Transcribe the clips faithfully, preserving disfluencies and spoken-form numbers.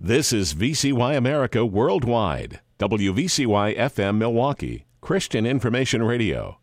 This is V C Y America Worldwide, W V C Y F M Milwaukee, Christian Information Radio.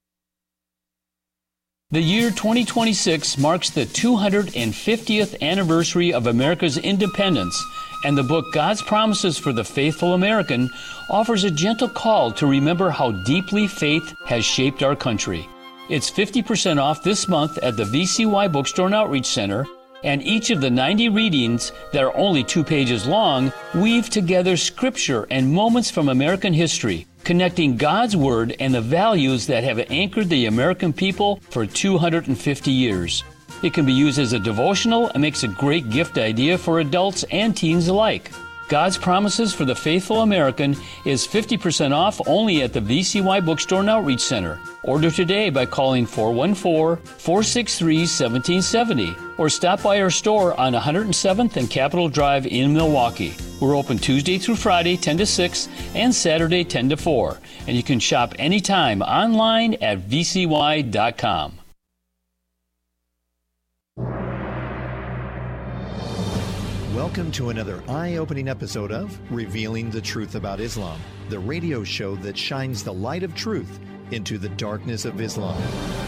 The year twenty twenty-six marks the two hundred fiftieth anniversary of America's independence, and the book God's Promises for the Faithful American offers a gentle call to remember how deeply faith has shaped our country. It's fifty percent off this month at the V C Y Bookstore and Outreach Center, and each of the ninety readings that are only two pages long weave together scripture and moments from American history, connecting God's Word and the values that have anchored the American people for two hundred fifty years. It can be used as a devotional and makes a great gift idea for adults and teens alike. God's Promises for the Faithful American is fifty percent off only at the V C Y Bookstore and Outreach Center. Order today by calling four one four, four six three, one seven seven zero or stop by our store on one hundred seventh and Capitol Drive in Milwaukee. We're open Tuesday through Friday, ten to six, and Saturday, ten to four. And you can shop anytime online at v c y dot com. Welcome to another eye-opening episode of Revealing the Truth About Islam, the radio show that shines the light of truth into the darkness of Islam.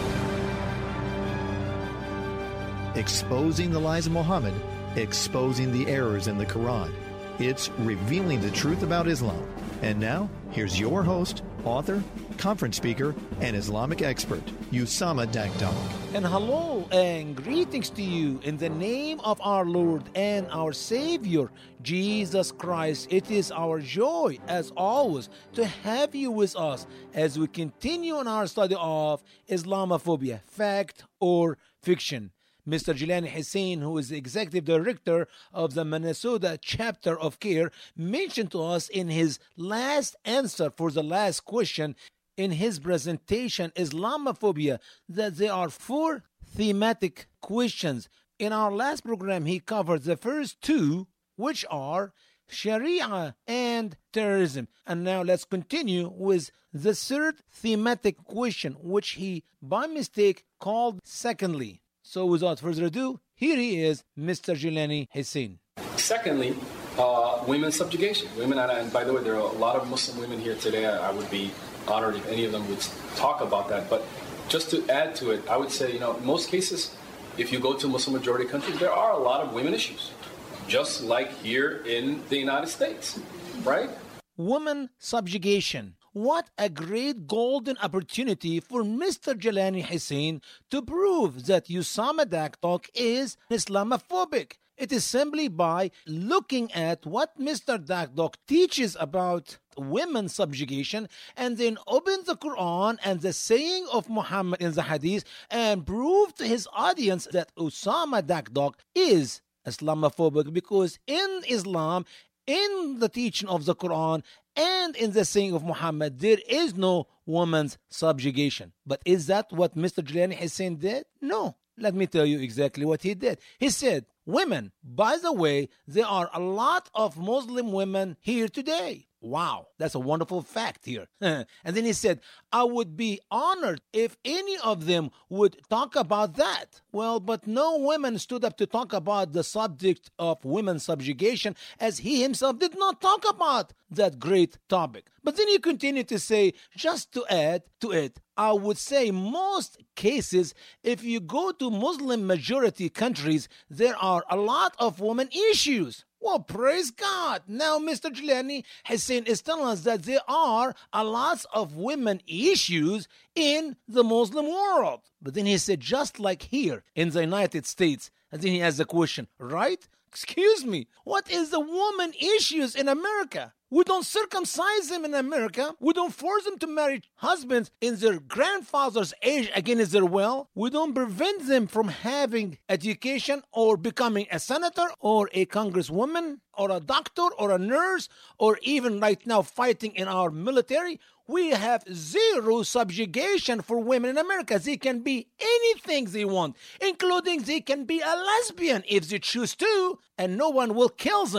Exposing the lies of Muhammad, exposing the errors in the Quran. It's Revealing the Truth About Islam. And now, here's your host, author, conference speaker, and Islamic expert, Usama Dagdog. And hello and greetings to you in the name of our Lord and our Savior, Jesus Christ. It is our joy, as always, to have you with us as we continue on our study of Islamophobia, fact or fiction. Mister Jelani Hussein, who is the executive director of the Minnesota chapter of CARE, mentioned to us in his last answer for the last question in his presentation, Islamophobia, that there are four thematic questions. In our last program, he covered the first two, which are Sharia and terrorism. And now let's continue with the third thematic question, which he, by mistake, called secondly. So without further ado, here he is, Mister Jelani Hussein. Secondly, uh, women's subjugation. Women, and by the way, there are a lot of Muslim women here today. I, I would be honored if any of them would talk about that. But just to add to it, I would say, you know, in most cases, if you go to Muslim majority countries, there are a lot of women issues, just like here in the United States, right? Women subjugation. What a great golden opportunity for Mister Jelani Hussein to prove that Usama Dagdog is Islamophobic. It is simply by looking at what Mister Dagdog teaches about women's subjugation and then open the Quran and the saying of Muhammad in the Hadith and prove to his audience that Usama Dagdog is Islamophobic, because in Islam, in the teaching of the Quran and in the saying of Muhammad, there is no woman's subjugation. But is that what Mister Jelani Hussein did? No. Let me tell you exactly what he did. He said, women, by the way, there are a lot of Muslim women here today. Wow, that's a wonderful fact here. And then he said, I would be honored if any of them would talk about that. Well, but no women stood up to talk about the subject of women's subjugation, as he himself did not talk about that great topic. But then he continued to say, just to add to it, I would say most cases, if you go to Muslim majority countries, there are a lot of women issues. Well, praise God. Now, Mister Jelani Hussein is telling us that there are a lot of women issues in the Muslim world. But then he said, just like here in the United States. And then he has a question, right? Excuse me, what is the woman issues in America? We don't circumcise them in America. We don't force them to marry husbands in their grandfather's age against their will. We don't prevent them from having education or becoming a senator or a congresswoman or a doctor or a nurse or even right now fighting in our military. We have zero subjugation for women in America. They can be anything they want, including they can be a lesbian if they choose to, and no one will kill them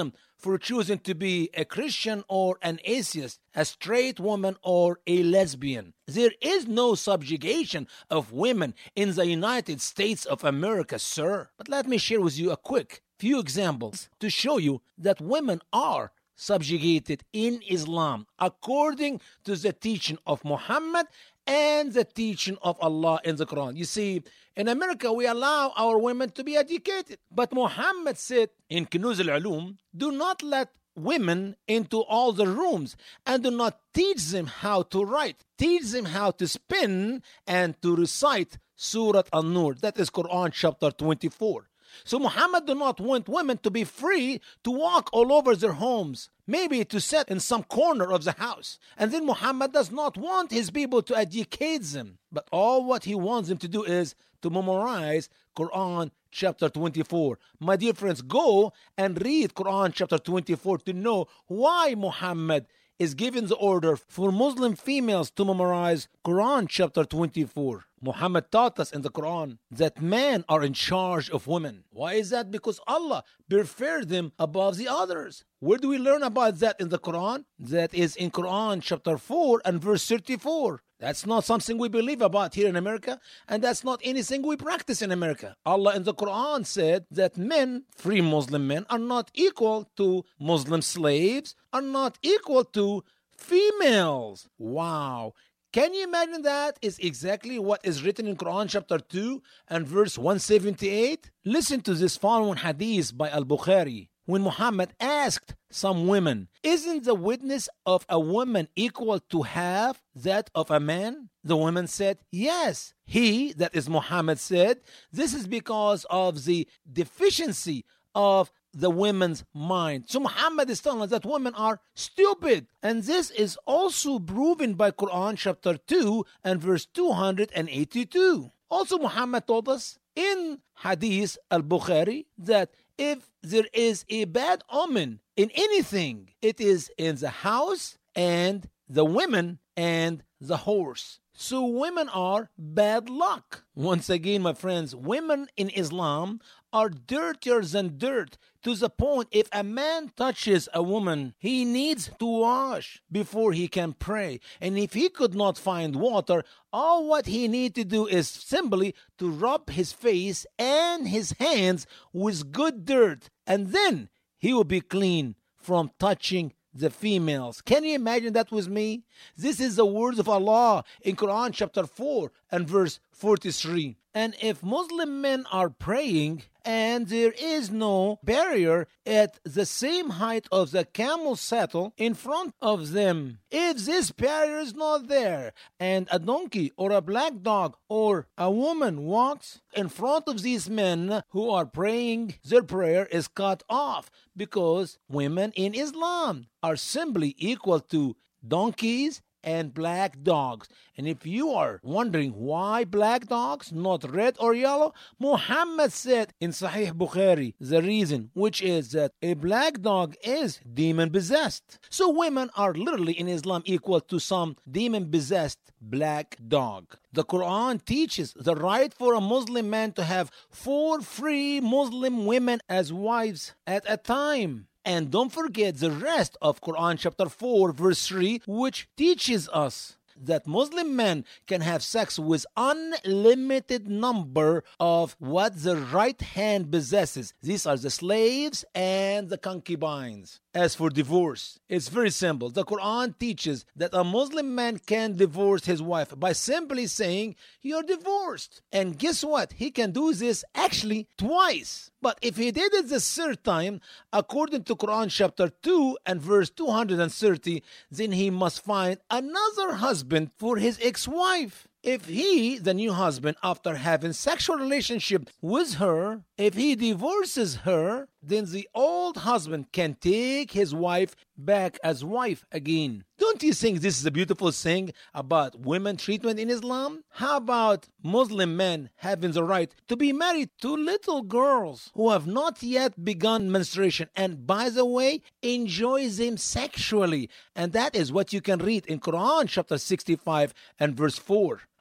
for choosing to be a Christian or an atheist, a straight woman or a lesbian. There is no subjugation of women in the United States of America, sir. But let me share with you a quick few examples to show you that women are subjugated in Islam according to the teaching of Muhammad and the teaching of Allah in the Quran. You see, in America, we allow our women to be educated. But Muhammad said in Kunuz al-Ulum, do not let women into all the rooms and do not teach them how to write. Teach them how to spin and to recite Surah An-Nur. That is Quran chapter twenty-four. So Muhammad do not want women to be free to walk all over their homes, maybe to sit in some corner of the house. And then Muhammad does not want his people to educate them. But all what he wants them to do is to memorize Quran chapter twenty-four. My dear friends, go and read Quran chapter twenty-four to know why Muhammad is giving the order for Muslim females to memorize Quran chapter twenty-four. Muhammad taught us in the Quran that men are in charge of women. Why is that? Because Allah preferred them above the others. Where do we learn about that in the Quran? That is in Quran chapter four and verse thirty-four. That's not something we believe about here in America, and that's not anything we practice in America. Allah in the Quran said that men, free Muslim men, are not equal to Muslim slaves, are not equal to females. Wow. Can you imagine that is exactly what is written in Quran chapter two and verse one seventy-eight? Listen to this following hadith by Al-Bukhari. When Muhammad asked some women, isn't the witness of a woman equal to half that of a man? The women said, yes. He, that is Muhammad, said, this is because of the deficiency of the women's mind. So Muhammad is telling us that women are stupid. And this is also proven by Quran chapter two and verse two hundred eighty-two. Also Muhammad told us in Hadith al-Bukhari that if there is a bad omen in anything, it is in the house and the women and the horse. So women are bad luck. Once again, my friends, women in Islam are dirtier than dirt, to the point if a man touches a woman, he needs to wash before he can pray. And if he could not find water, all what he needs to do is simply to rub his face and his hands with good dirt, and then he will be clean from touching the females. Can you imagine that with me? This is the words of Allah in Quran chapter four and verse forty-three. And if Muslim men are praying and there is no barrier at the same height of the camel saddle in front of them, if this barrier is not there and a donkey or a black dog or a woman walks in front of these men who are praying, their prayer is cut off, because women in Islam are simply equal to donkeys and black dogs. And if you are wondering why black dogs, not red or yellow, Muhammad said in Sahih Bukhari the reason, which is that a black dog is demon possessed. So women are literally in Islam equal to some demon possessed black dog. The Quran teaches the right for a Muslim man to have four free Muslim women as wives at a time. And don't forget the rest of Quran chapter four verse three, which teaches us that Muslim men can have sex with unlimited number of what the right hand possesses. These are the slaves and the concubines. As for divorce, it's very simple. The Quran teaches that a Muslim man can divorce his wife by simply saying, you're divorced. And guess what? He can do this actually twice. But if he did it the third time, according to Quran chapter two and verse two hundred thirty, then he must find another husband for his ex-wife. If he, the new husband, after having sexual relationship with her, if he divorces her, then the old husband can take his wife back as wife again. Don't you think this is a beautiful thing about women treatment in Islam? How about Muslim men having the right to be married to little girls who have not yet begun menstruation, and by the way, enjoy them sexually? And that is what you can read in Quran chapter sixty-five and verse four.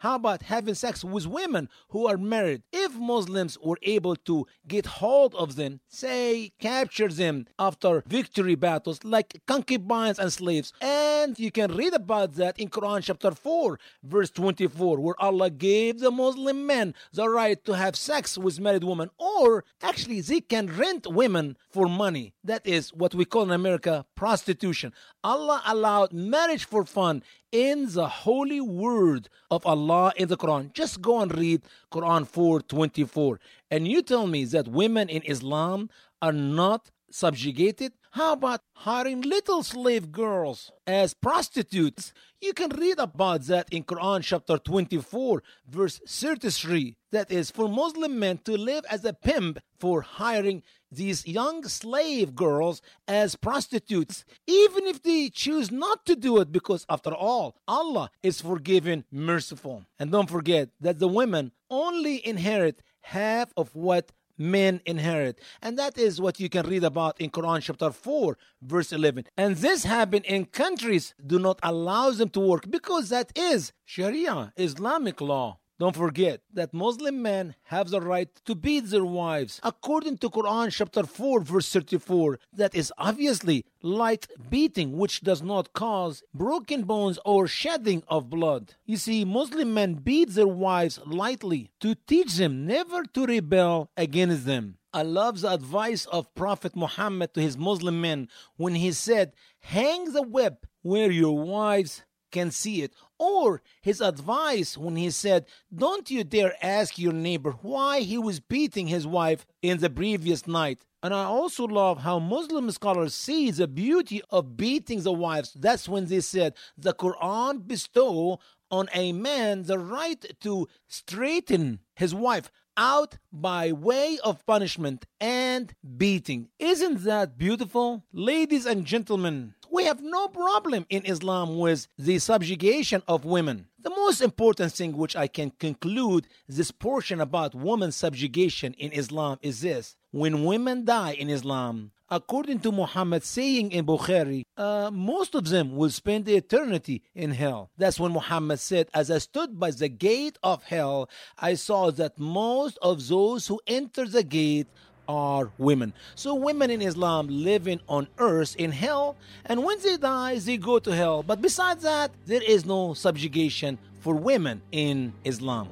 How about having sex with women who are married? If Muslims were able to get hold of them, say capture them after victory battles like concubines and slaves, and you can read about that in Quran chapter four verse twenty-four, where Allah gave the Muslim men the right to have sex with married women, or actually they can rent women for money. That is what we call in America prostitution. Allah allowed marriage for fun in the holy word of Allah in the Quran. Just go and read Quran four twenty-four. And you tell me that women in Islam are not subjugated? How about hiring little slave girls as prostitutes? You can read about that in Quran chapter twenty-four verse thirty-three. That is for Muslim men to live as a pimp for hiring these young slave girls as prostitutes, even if they choose not to do it, because after all, Allah is forgiving, merciful. And don't forget that the women only inherit half of what men inherit. And that is what you can read about in Quran chapter four verse eleven. And this happened in countries do not allow them to work, because that is Sharia, Islamic law. Don't forget that Muslim men have the right to beat their wives. According to Quran chapter four verse thirty-four, that is obviously light beating, which does not cause broken bones or shedding of blood. You see, Muslim men beat their wives lightly to teach them never to rebel against them. I love the advice of Prophet Muhammad to his Muslim men when he said, hang the whip where your wives can see it. Or his advice when he said, don't you dare ask your neighbor why he was beating his wife in the previous night. And I also love how Muslim scholars see the beauty of beating the wives. That's when they said the Quran bestow on a man the right to straighten his wife out by way of punishment and beating. Isn't that beautiful? Ladies and gentlemen, we have no problem in Islam with the subjugation of women. The most important thing which I can conclude this portion about women's subjugation in Islam is this. When women die in Islam, according to Muhammad saying in Bukhari, uh, most of them will spend eternity in hell. That's when Muhammad said, as I stood by the gate of hell, I saw that most of those who enter the gate are women. So women in Islam living on earth in hell, and when they die, they go to hell. But besides that, there is no subjugation for women in Islam.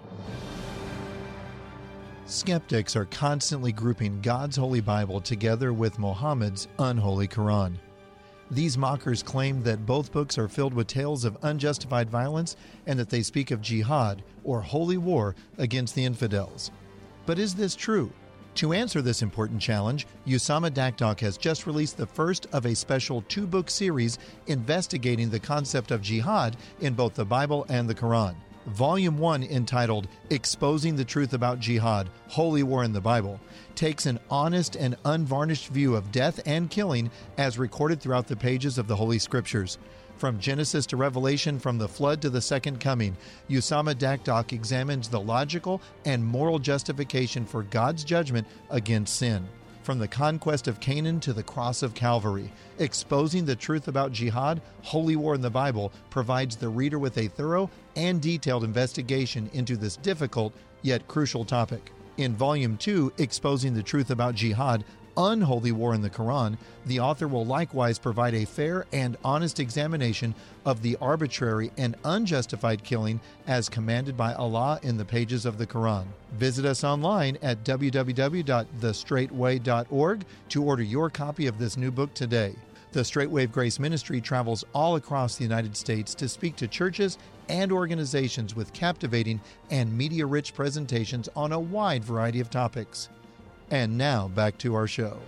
Skeptics are constantly grouping God's Holy Bible together with Muhammad's unholy Quran. These mockers claim that both books are filled with tales of unjustified violence and that they speak of jihad, or holy war, against the infidels. But is this true? To answer this important challenge, Usama Dakdok has just released the first of a special two-book series investigating the concept of jihad in both the Bible and the Quran. Volume one, entitled Exposing the Truth About Jihad, Holy War in the Bible, takes an honest and unvarnished view of death and killing as recorded throughout the pages of the Holy Scriptures. From Genesis to Revelation, from the flood to the second coming, Usama Dakdok examines the logical and moral justification for God's judgment against sin. From the conquest of Canaan to the cross of Calvary, Exposing the Truth About Jihad, Holy War in the Bible provides the reader with a thorough and detailed investigation into this difficult yet crucial topic. In Volume two, Exposing the Truth About Jihad, Unholy War in the Quran, the author will likewise provide a fair and honest examination of the arbitrary and unjustified killing as commanded by Allah in the pages of the Quran. Visit us online at w w w dot the straight way dot org to order your copy of this new book today. The Straight Wave Grace Ministry travels all across the United States to speak to churches and organizations with captivating and media-rich presentations on a wide variety of topics. And now, back to our show.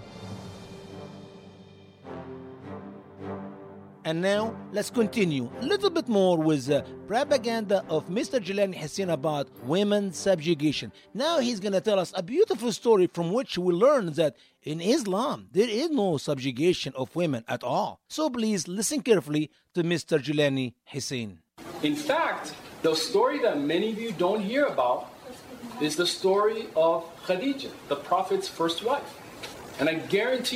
And now, let's continue a little bit more with the propaganda of Mister Jelani Hussein about women's subjugation. Now he's going to tell us a beautiful story from which we learn that in Islam, there is no subjugation of women at all. So please listen carefully to Mister Jelani Hussein. In fact, the story that many of you don't hear about is the story of Khadija, the Prophet's first wife. And I guarantee